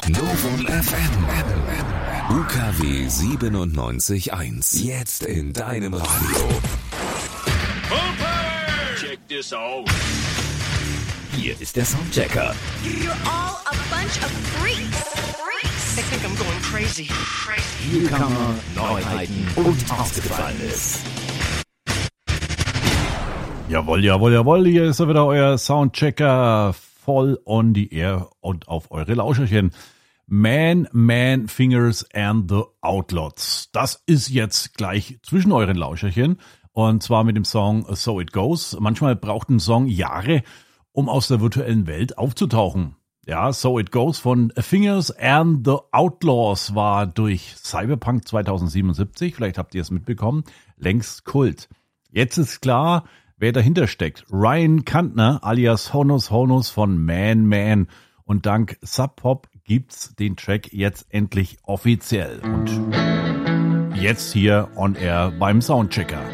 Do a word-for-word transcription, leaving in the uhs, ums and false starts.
Novum F M. U K W siebenundneunzig Komma eins. Jetzt in deinem Radio. Check this out. Hier ist der Soundchecker. You're all a bunch of freaks. Freaks. I think I'm going crazy. Crazy. Newcomer, Neuheiten und Aufgefallenes. Jawohl, jawohl, jawohl, hier ist er wieder, euer Soundchecker, voll on the air und auf eure Lauscherchen. Man, Man, Fingers and the Outlaws. Das ist jetzt gleich zwischen euren Lauscherchen und zwar mit dem Song So It Goes. Manchmal braucht ein Song Jahre, um aus der virtuellen Welt aufzutauchen. Ja, So It Goes von Fingers and the Outlaws war durch Cyberpunk zweitausendsiebenundsiebzig, vielleicht habt ihr es mitbekommen, längst Kult. Jetzt ist klar, wer dahinter steckt. Ryan Kantner alias Honus Honus von Man Man. Und dank Sub Pop gibt's den Track jetzt endlich offiziell. Und jetzt hier on air beim Soundchecker.